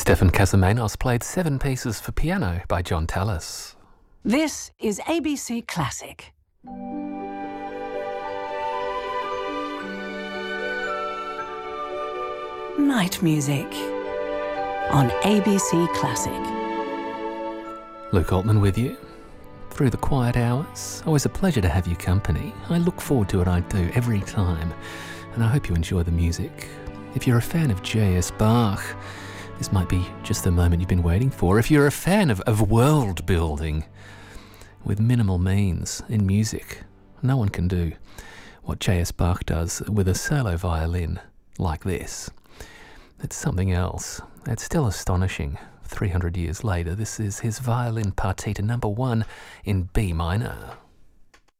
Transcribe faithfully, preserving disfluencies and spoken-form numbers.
Stefan Casamanos played seven pieces for piano by John Tallis. This is A B C Classic. Night music on A B C Classic. Luke Altman with you through the quiet hours. Always a pleasure to have you company. I look forward to what I do every time, and I hope you enjoy the music. If you're a fan of J S Bach, this might be just the moment you've been waiting for. If you're a fan of, of world building with minimal means in music, no one can do what J S Bach does with a solo violin like this. It's something else. It's still astonishing. three hundred years later, this is his violin partita number one in B minor.